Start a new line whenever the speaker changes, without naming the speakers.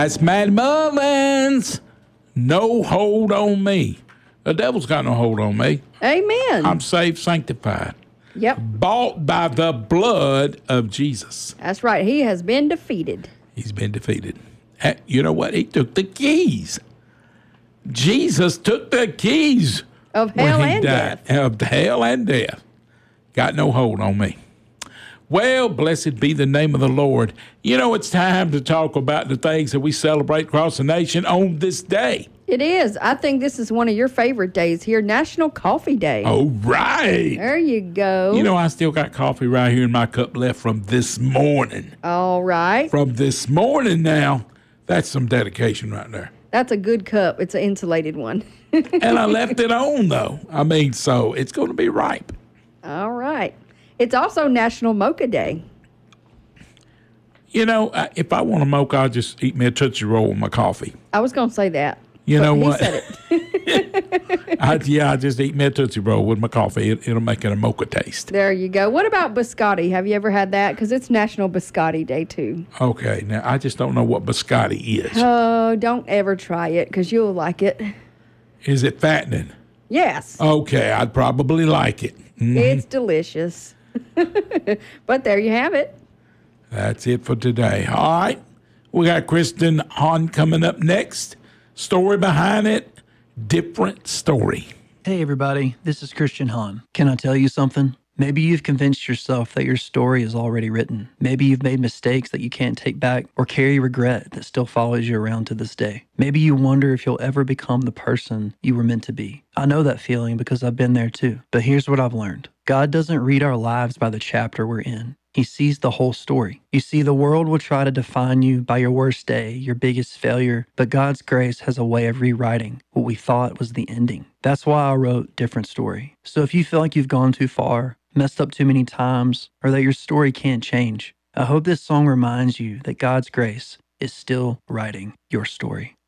That's Matt Mullins. No hold on me. The devil's got no hold on me.
Amen.
I'm saved, sanctified.
Yep.
Bought by the blood of Jesus.
That's right. He has been defeated.
He's been defeated. You know what? He took the keys. Jesus took the keys
Of hell
when he
and
died.
death.
Of hell and death. Got no hold on me. Well, blessed be the name of the Lord. You know, it's time to talk about the things that we celebrate across the nation on this day.
It is. I think this is one of your favorite days here, National Coffee Day.
All right.
There you go.
You know, I still got coffee right here in my cup left from this morning.
All right.
From this morning now. That's some dedication right there.
That's a good cup. It's an insulated one.
And I left it on, though. I mean, so it's going to be ripe.
All right. It's also National Mocha Day.
You know, if I want a mocha, I'll just eat me a Tootsie Roll with my coffee.
I was going to say that.
You know
he
what?
said it.
I just eat me a Tootsie Roll with my coffee. It'll make it a mocha taste.
There you go. What about biscotti? Have you ever had that? Because it's National Biscotti Day, too.
Okay, now I just don't know what biscotti is.
Oh, don't ever try it because you'll like it.
Is it fattening?
Yes.
Okay, I'd probably like it.
It's delicious. But there you have it.
That's it for today. All right. We got Kristen Hahn coming up next. Story behind it, different story.
Hey everybody, this is Christian Hahn. Can I tell you something? Maybe you've convinced yourself that your story is already written. Maybe you've made mistakes that you can't take back or carry regret that still follows you around to this day. Maybe you wonder if you'll ever become the person you were meant to be. I know that feeling because I've been there too. But here's what I've learned. God doesn't read our lives by the chapter we're in. He sees the whole story. You see, the world will try to define you by your worst day, your biggest failure, but God's grace has a way of rewriting what we thought was the ending. That's why I wrote Different Story. So if you feel like you've gone too far, messed up too many times, or that your story can't change, I hope this song reminds you that God's grace is still writing your story.